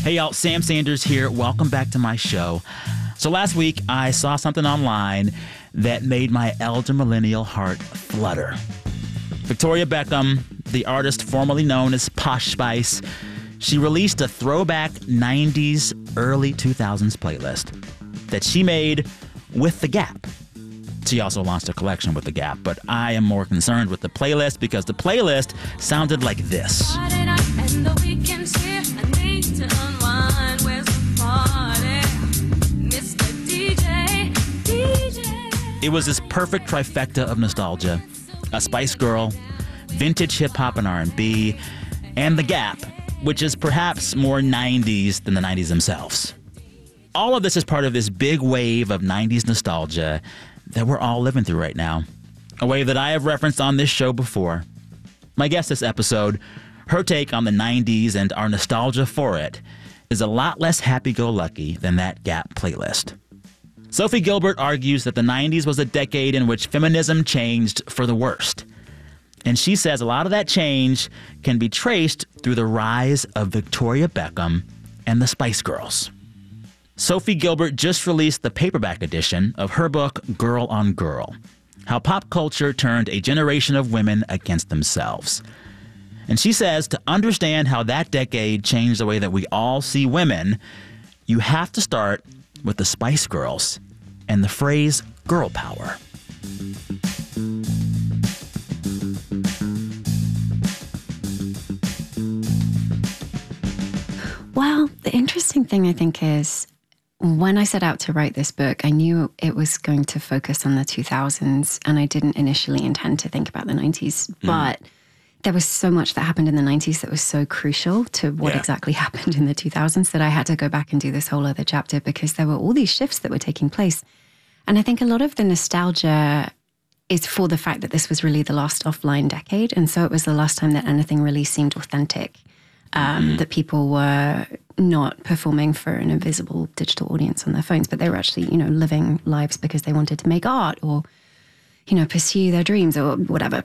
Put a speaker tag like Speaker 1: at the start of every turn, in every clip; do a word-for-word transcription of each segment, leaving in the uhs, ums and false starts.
Speaker 1: Hey, y'all, Sam Sanders here. Welcome back to my show. So last week, I saw something online that made my elder millennial heart flutter. Victoria Beckham, the artist formerly known as Posh Spice, she released a throwback nineties, early two thousands playlist that she made with The Gap. She also launched a collection with The Gap, but I am more concerned with the playlist because the playlist sounded like this. It was this perfect trifecta of nostalgia: a Spice Girl, vintage hip-hop and R and B, and The Gap, which is perhaps more nineties than the nineties themselves. All of this is part of this big wave of nineties nostalgia that we're all living through right now, a wave that I have referenced on this show before. My guest this episode, her take on the nineties and our nostalgia for it, is a lot less happy-go-lucky than that Gap playlist. Sophie Gilbert argues that the nineties was a decade in which feminism changed for the worst. And she says a lot of that change can be traced through the rise of Victoria Beckham and the Spice Girls. Sophie Gilbert just released the paperback edition of her book, Girl on Girl: How Pop Culture Turned a Generation of Women Against Themselves. And she says to understand how that decade changed the way that we all see women, you have to start with the Spice Girls and the phrase girl power.
Speaker 2: Well, the interesting thing, I think, is when I set out to write this book, I knew it was going to focus on the two thousands, and I didn't initially intend to think about the nineties. Mm. But there was so much that happened in the nineties that was so crucial to what yeah. exactly happened in the two thousands that I had to go back and do this whole other chapter because there were all these shifts that were taking place. And I think a lot of the nostalgia is for the fact that this was really the last offline decade. And so it was the last time that anything really seemed authentic, um, mm-hmm. that people were not performing for an invisible digital audience on their phones, but they were actually, you know, living lives because they wanted to make art or, you know, pursue their dreams or whatever.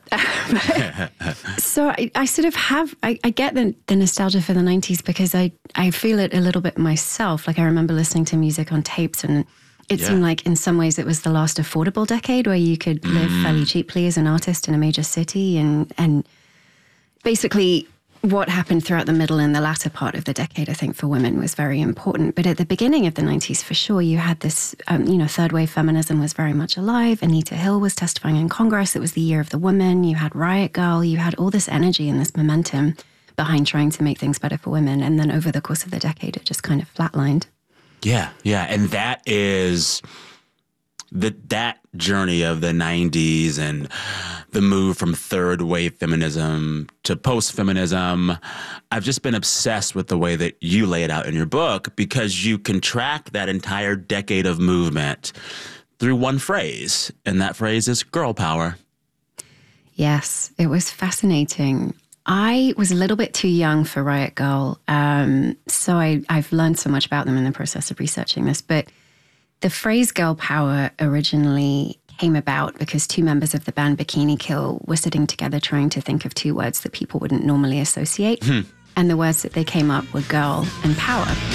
Speaker 2: So I, I sort of have, I, I get the, the nostalgia for the nineties because I, I feel it a little bit myself. Like I remember listening to music on tapes and it yeah. seemed like in some ways it was the last affordable decade where you could live mm. fairly cheaply as an artist in a major city. And, and basically what happened throughout the middle and the latter part of the decade, I think, for women was very important. But at the beginning of the nineties, for sure, you had this, um, you know, third wave feminism was very much alive. Anita Hill was testifying in Congress. It was the year of the woman. You had Riot Girl. You had all this energy and this momentum behind trying to make things better for women. And then over the course of the decade, it just kind of flatlined.
Speaker 3: Yeah, yeah. And that is the, that journey of the nineties and the move from third wave feminism to post-feminism. I've just been obsessed with the way that you lay it out in your book because you can track that entire decade of movement through one phrase, and that phrase is girl power.
Speaker 2: Yes, it was fascinating. I was a little bit too young for Riot Girl, um, so I, I've learned so much about them in the process of researching this, but the phrase girl power originally came about because two members of the band Bikini Kill were sitting together trying to think of two words that people wouldn't normally associate. Hmm. And the words that they came up were girl and power.